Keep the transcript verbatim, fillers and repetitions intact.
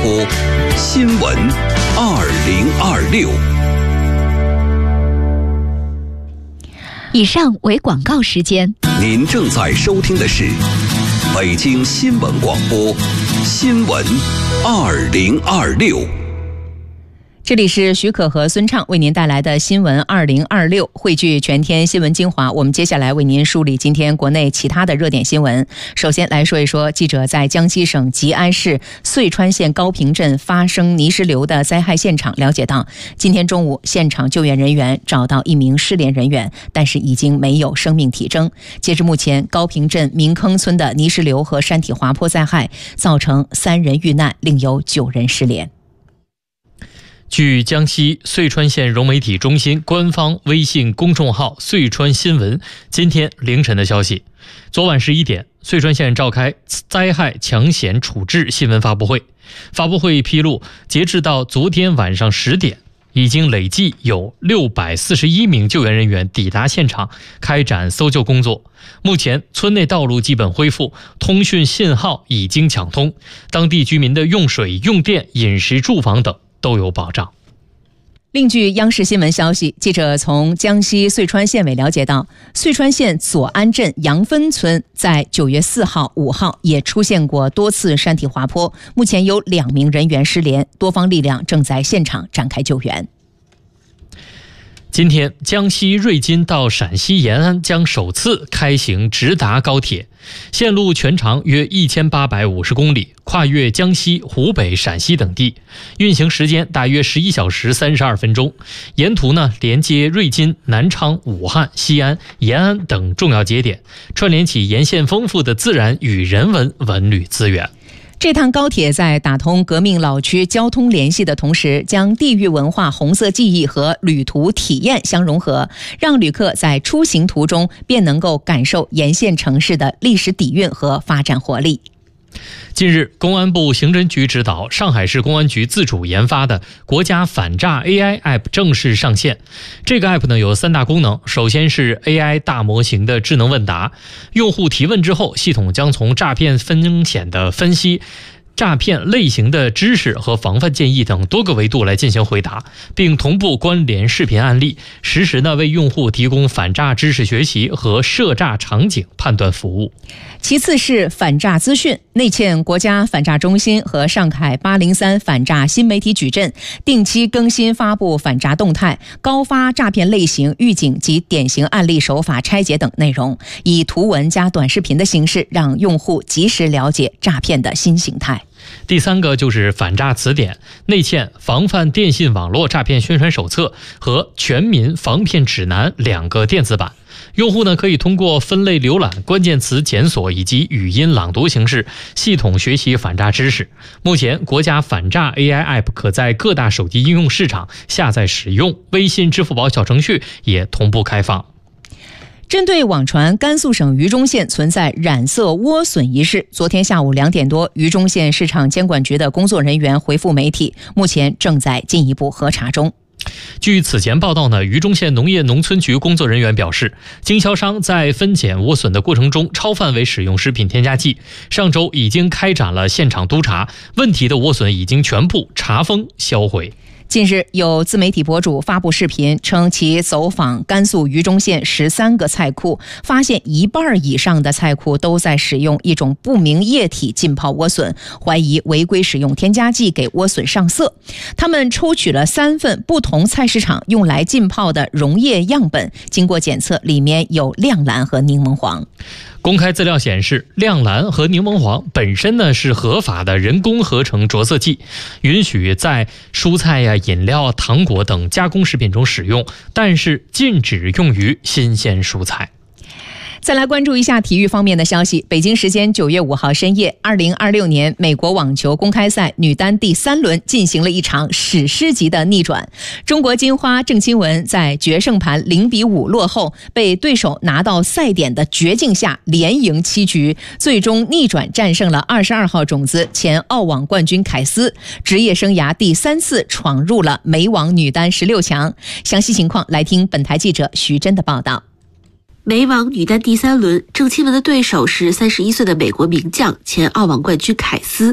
播新闻二零二六。 以上为广告时间。 您正在收听的是北京新闻广播新闻二零二六。 这里是许可和孙畅为您带来的新闻二零二六，汇聚全天新闻精华。我们接下来为您梳理今天国内其他的热点新闻。首先来说一说记者在江西省吉安市遂川县高坪镇发生泥石流的灾害现场了解到，今天中午现场救援人员找到一名失联人员，但是已经没有生命体征。截至目前，高坪镇明坑村的泥石流和山体滑坡灾害造成三人遇难，另有九人失联。 据江西遂川县融媒体中心官方微信公众号遂川新闻今天凌晨的消息，昨晚十一点，遂川县召开灾害抢险处置新闻发布会。发布会披露，截至到昨天晚上十点，已经累计有六百四十一名救援人员抵达现场开展搜救工作。目前村内道路基本恢复，通讯信号已经抢通，当地居民的用水、用电、饮食、住房等都有保障。 另据央视新闻消息，记者从江西遂川县委了解到，遂川县左安镇杨分村在九月四号、五号也出现过多次山体滑坡，目前有两名人员失联，多方力量正在现场展开救援。 今天，江西瑞金到陕西延安将首次开行直达高铁，线路全长约一千八百五十公里，跨越江西、湖北、陕西等地，运行时间大约十一小时三十二分钟。沿途呢，连接瑞金、南昌、武汉、西安、延安等重要节点，串联起沿线丰富的自然与人文文旅资源。 这趟高铁在打通革命老区交通联系的同时，将地域文化红色记忆和旅途体验相融合，让旅客在出行途中便能够感受沿线城市的历史底蕴和发展活力。 近日，公安部刑侦局指导，上海市公安局自主研发的国家反诈 A I App 正式上线。这个 App 呢有三大功能，首先是 A I 大模型的智能问答，用户提问之后，系统将从诈骗风险的分析、诈骗类型的知识和防范建议等多个维度来进行回答，并同步关联视频案例，实时呢为用户提供反诈知识学习和涉诈场景判断服务。 其次是反诈资讯，内嵌国家反诈中心和上海八零三反诈新媒体矩阵，定期更新发布反诈动态、高发诈骗类型预警及典型案例手法拆解等内容，以图文加短视频的形式，让用户及时了解诈骗的新形态。 第三个就是反诈词典，内嵌防范电信网络诈骗宣传手册和全民防骗指南两个电子版。用户呢可以通过分类浏览、关键词检索以及语音朗读形式，系统学习反诈知识。目前，国家反诈 A I App 可在各大手机应用市场下载使用，微信、支付宝小程序也同步开放。 针对网传甘肃省榆中县存在染色莴笋一事，昨天下午两点多，榆中县市场监管局的工作人员回复媒体，目前正在进一步核查中。 据此前报道呢，榆中县农业农村局工作人员表示，经销商在分拣莴笋的过程中超范围使用食品添加剂，上周已经开展了现场督查，问题的莴笋已经全部查封销毁。 近日，有自媒体博主发布视频，称其走访甘肃榆中县十三个菜库，发现一半以上的菜库都在使用一种不明液体浸泡莴笋，怀疑违规使用添加剂给莴笋上色。他们抽取了三份不同菜市场用来浸泡的溶液样本，经过检测，里面有亮蓝和柠檬黄。 公开资料显示，亮蓝和柠檬黄本身呢是合法的人工合成着色剂，允许在蔬菜呀、饮料、糖果等加工食品中使用，但是禁止用于新鲜蔬菜。 再来关注一下体育方面的消息。北京时间九月五号深夜，二零二六年美国网球公开赛女单第三轮进行了一场史诗级的逆转。中国金花郑钦文在决胜盘零比五落后，被对手拿到赛点的绝境下连赢七局，最终逆转战胜了二十二号种子前澳网冠军凯斯，职业生涯第三次闯入了美网女单十六强。详细情况来听本台记者徐真的报道。 美网女单第三轮，郑钦文的对手是三十一岁的美国名将、前澳网冠军凯斯。